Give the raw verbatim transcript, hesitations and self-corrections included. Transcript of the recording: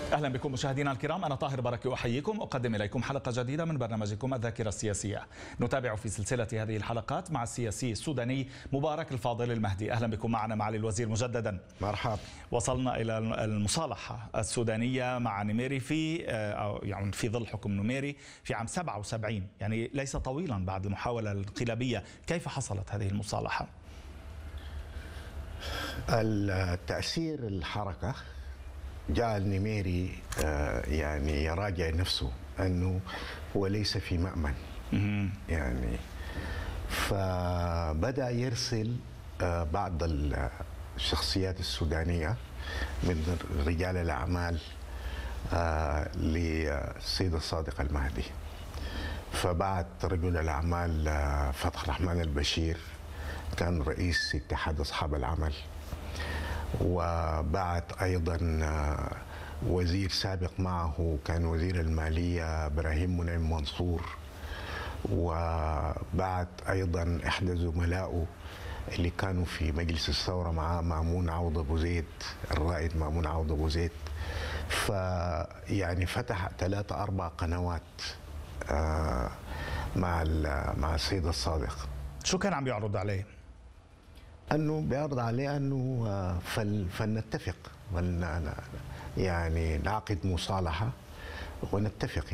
أهلا بكم مشاهدينا الكرام، أنا طاهر بركي أحييكم، أقدم إليكم حلقة جديدة من برنامجكم الذاكرة السياسية. نتابع في سلسلة هذه الحلقات مع السياسي السوداني مبارك الفاضل المهدي. أهلا بكم معنا معالي الوزير مجددا. مرحبا. وصلنا إلى المصالحة السودانية مع نميري في يعني في ظل حكم نميري في عام سبعة وسبعين، يعني ليس طويلا بعد المحاولة الانقلابية. كيف حصلت هذه المصالحة؟ التأثير الحركة جاء النميري يعني يراجع نفسه أنه هو ليس في مأمن، يعني فبدأ يرسل بعض الشخصيات السودانية من رجال الأعمال للسيد الصادق المهدي. فبعت رجل الأعمال فتح الرحمن البشير، كان رئيس اتحاد أصحاب العمل، وبعت أيضا وزير سابق معه كان وزير المالية إبراهيم منعم منصور، وبعت أيضا إحدى زملائه اللي كانوا في مجلس الثورة معاه مامون عوض أبو زيد، الرائد مامون عوض أبو زيد. فيعني فتح ثلاثة أربع قنوات مع مع السيد الصادق. شو كان عم يعرض عليه؟ انه بيعرض عليه انه فلنتفق، يعني نعقد مصالحه ونتفق.